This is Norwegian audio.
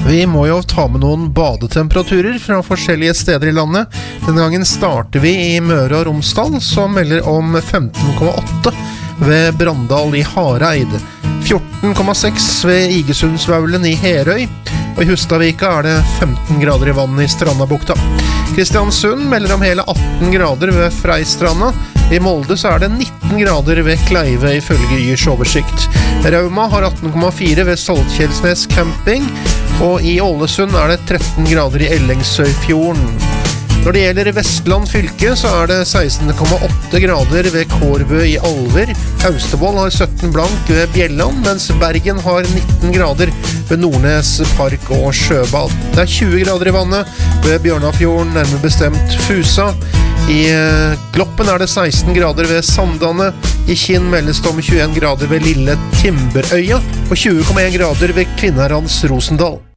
Vi må jo ta med noen badetemperaturer fra forskjellige steder i landet. Denne gangen starter vi i Møre og Romsdal, som melder om 15,8 ved Brandal i Hareid, 14,6 ved Igesundsvaulen i Herøy, og i Hustadvika det 15 grader i vann i Strandabukta. Kristiansund melder om hele 18 grader ved Freistranda. I Molde så det 19 grader ved Kleive ifølge Yrs oversikt. Rauma har 18,4 ved Saltkjelsnes camping, og i Ålesund det 13 grader i Ellengsøyfjorden. Når det gjelder Vestland fylke så det 16,8 grader ved Kårbø i Alver. Austevoll har 17 blank ved Bjelland, mens Bergen har 19 grader ved Nordnes park og sjøbad. Det 20 grader i vannet ved Bjørnafjorden, nærmere bestemt Fusa. I Gloppen det 16 grader ved Sandane. I Kinn meldes det om 21 grader ved Lille Timberøya og 20,1 grader ved Kvinnherrans Rosendal.